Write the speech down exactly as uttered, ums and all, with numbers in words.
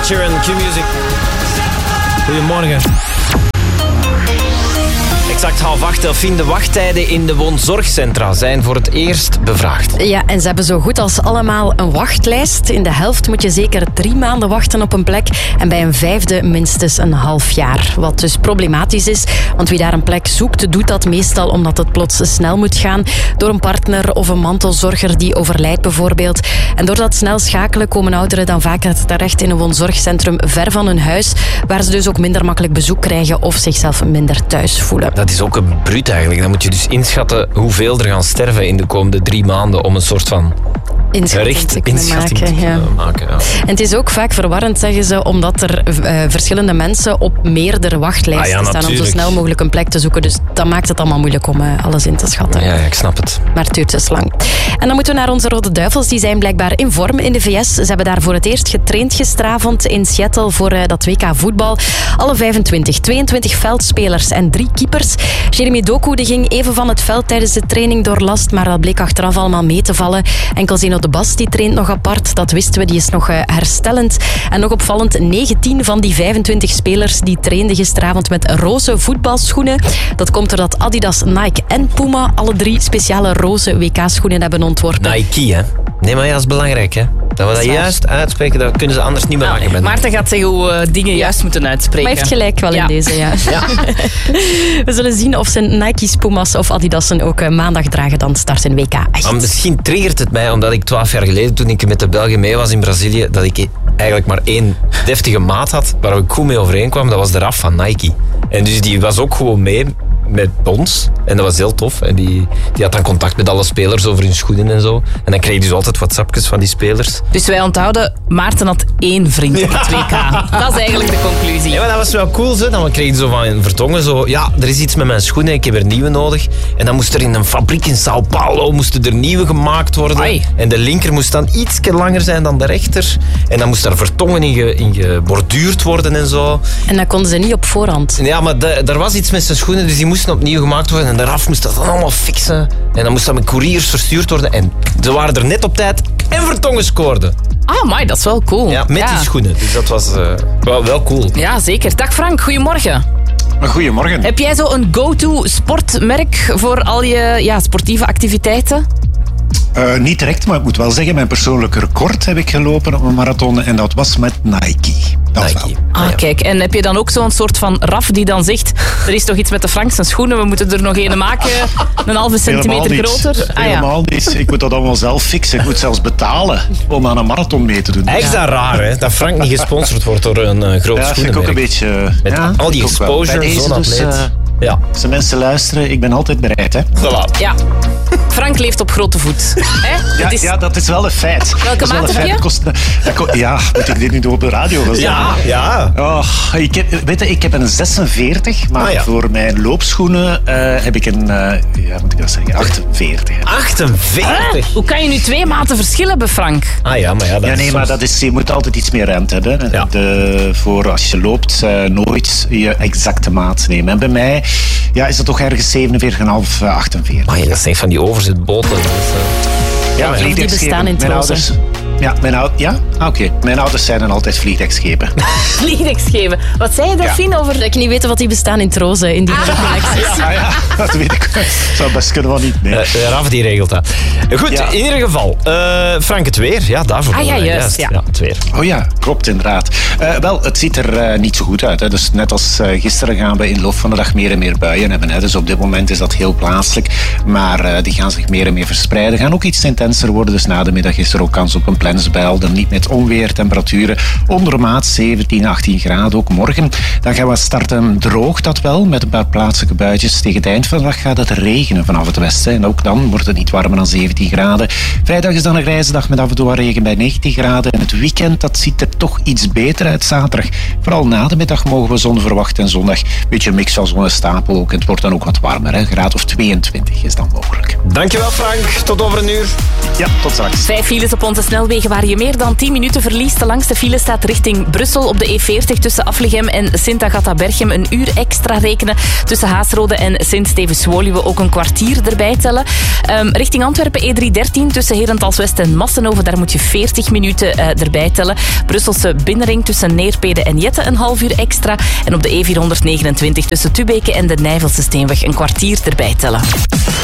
Sheeran, Q-Music. Goedemorgen. Exact half acht. Delphine, de wachttijden in de woonzorgcentra zijn voor het eerst bevraagd. Ja, en ze hebben zo goed als allemaal een wachtlijst. In de helft moet je zeker drie maanden wachten op een plek. En bij een vijfde minstens een half jaar. Wat dus problematisch is, want wie daar een plek zoekt, doet dat meestal omdat het plots snel moet gaan. Door een partner of een mantelzorger die overlijdt bijvoorbeeld. En door dat snel schakelen komen ouderen dan vaker terecht in een woonzorgcentrum ver van hun huis. Waar ze dus ook minder makkelijk bezoek krijgen of zichzelf minder thuis voelen. Dat is ook een bruut eigenlijk. Dan moet je dus inschatten hoeveel er gaan sterven in de komende drie maanden om een soort van inschatting Richt, te kunnen inschatting maken. te Ja. kunnen maken ja. En het is ook vaak verwarrend, zeggen ze, omdat er uh, verschillende mensen op meerdere wachtlijsten ah, ja, staan om zo natuurlijk. snel mogelijk een plek te zoeken. Dus dat maakt het allemaal moeilijk om uh, alles in te schatten. Ja, ja, ik snap het. Maar het duurt dus lang. En dan moeten we naar onze Rode Duivels. Die zijn blijkbaar in vorm in de V S. Ze hebben daar voor het eerst getraind gisteravond in Seattle voor uh, dat W K voetbal. Alle vijfentwintig, tweeëntwintig veldspelers en drie keepers. Jeremy Doku die ging even van het veld tijdens de training door last, maar dat bleek achteraf allemaal mee te vallen. Enkel Zeno de Bas die traint nog apart. Dat wisten we, die is nog uh, herstellend. En nog opvallend, negentien van die vijfentwintig spelers die trainden gisteravond met roze voetbalschoenen. Dat komt doordat Adidas, Nike en Puma alle drie speciale roze W K-schoenen hebben ontworpen. Nike, hè? Nee, maar ja, dat is belangrijk, hè? Dat we dat juist uitspreken, dat kunnen ze anders niet meer maken. Ah, Maarten gaat zeggen hoe uh, dingen juist moeten uitspreken. Maar hij heeft gelijk wel ja. in deze, ja. Ja. We zullen zien of ze Nike's, Puma's of Adidas'en ook uh, maandag dragen dan start in W K. Echt. Maar misschien triggert het mij, omdat ik twaalf jaar geleden, toen ik met de Belgen mee was in Brazilië, dat ik eigenlijk maar één deftige maat had, waar ik goed mee overeenkwam. Dat was de Raf van Nike. En dus die was ook gewoon mee met ons. En dat was heel tof. En die, die had dan contact met alle spelers over hun schoenen en zo. En dan kreeg je dus altijd WhatsAppjes van die spelers. Dus wij onthouden, Maarten had één vriend op het W K. Dat is eigenlijk de conclusie. Ja, maar dat was wel cool, zo. Dan kreeg je zo van Vertongen zo, ja, er is iets met mijn schoenen, ik heb er nieuwe nodig. En dan moest er in een fabriek in Sao Paulo moesten er nieuwe gemaakt worden. Ai. En de linker moest dan iets langer zijn dan de rechter. En dan moest daar Vertongen in, ge, in geborduurd worden en zo. En dat konden ze niet op voorhand. Ja, maar de, er was iets met zijn schoenen, dus die moesten opnieuw gemaakt worden. En de Raf moest dat dan allemaal fixen. En dan moest dat met couriers verstuurd worden. En ze waren er net op tijd en Vertongen scoorde. Ah, maar dat is wel cool. Ja, met die schoenen. Dus dat was uh, wel, wel cool. Ja, zeker. Dag Frank, goedemorgen. Goedemorgen. Heb jij zo een go-to sportmerk voor al je ja, sportieve activiteiten? Uh, niet direct, maar ik moet wel zeggen, mijn persoonlijke record heb ik gelopen op een marathon en dat was met Nike. Dat Nike. wel. Ah, ja. kijk. En heb je dan ook zo'n soort van Raf die dan zegt, er is toch iets met de Franks en schoenen, we moeten er nog een maken, een halve centimeter Helemaal niet. groter? Ah, ja. Helemaal niet. Ik moet dat allemaal zelf fixen. Ik moet zelfs betalen om aan een marathon mee te doen. Eigenlijk is dat raar, hè? Dat Frank niet gesponsord wordt door een uh, groot Ja, vind ik ook een beetje... Met ja, al die ik ook wel. exposure, Bij deze zo'n dus, atleet. uh, Ja, als de mensen luisteren, ik ben altijd bereid. Hè. voilà. Ja. Frank leeft op grote voet. Hè? Ja, Het is... ja, dat is wel een feit. Welke Dat is wel maat een heb feit. je? Kost, dat ko- ja, moet ik dit nu op de radio gaan Ja, zeggen? ja. Oh, ik, heb, weet je, ik heb een zesenveertig, maar Ah, ja. voor mijn loopschoenen uh, heb ik een, uh, ja, moet ik dat zeggen, achtenveertig. achtenveertig? Hoe kan je nu twee maten verschil hebben, Frank? Ah ja, maar ja, dat Ja, is nee, soms- maar dat is, je moet altijd iets meer ruimte hebben. Ja. De, voor als je loopt, uh, nooit je exacte maat nemen. En bij mij ja, is dat toch ergens zevenenveertig komma vijf, uh, achtenveertig. Maar ja, dat zijn van die overzetboten. Dus, uh... Ja, die vliegdekschepen. bestaan in het Mijn roze. ouders, ja, mijn ouders, ja? Ah, oké. Mijn ouders zijn dan altijd vliegdekschepen. Vliegdekschepen. Wat zei je, Delphine, over... Dat ik niet weet wat die bestaan in het roze, in die collecties. Ah ja, dat weet ik. Zou best kunnen van niet. Nee. Uh, Raf die regelt dat. Goed, Ja. in ieder geval. Uh, Frank, het weer. Ja, daarvoor. Ah, ja, uh, juist, ja. ja, het weer. Oh ja, klopt inderdaad. Uh, wel, het ziet er uh, niet zo goed uit. Hè. Dus net als uh, gisteren gaan we in de loop van de dag meer en meer buien hebben. Hè. Dus op dit moment is dat heel plaatselijk. Maar uh, die gaan zich meer en meer verspreiden. Gaan ook iets intenser worden. Dus na de middag is er ook kans op een plensbijl. Dan niet met onweer, temperaturen ondermaat zeventien, achttien graden. Ook morgen. Dan gaan we starten droog dat wel. Met een paar plaatselijke buitjes. Tegen het eind van de dag gaat het regenen vanaf het westen. En ook dan wordt het niet warmer dan zeventien graden. Vrijdag is dan een grijze dag met af en toe wat regen bij negentien graden. En het weekend dat ziet er toch iets beter uit zaterdag. Vooral na de middag mogen we zon verwachten. En zondag een beetje een mix van zon en stapel ook. En het wordt dan ook wat warmer. Hè. Een graad of tweeëntwintig is dan mogelijk. Dankjewel, Frank. Tot over een uur. Ja, tot straks. Vijf files op onze snelweg. snelwegen waar je meer dan tien minuten verliest. De langste file staat richting Brussel op de E veertig tussen Aflichem en Sint-Agatha-Berchem. Een uur extra rekenen. Tussen Haasrode en Sint-Stevens-Woluwe ook een kwartier erbij tellen. Um, richting Antwerpen E driehonderddertien tussen Herentals-West en Massenhoven. Daar moet je veertig minuten uh, erbij tellen. Brusselse binnenring tussen Neerpede en Jette een half uur extra. En op de E vierhonderdnegenentwintig tussen Tubeke en de Nijvelse Steenweg een kwartier erbij tellen.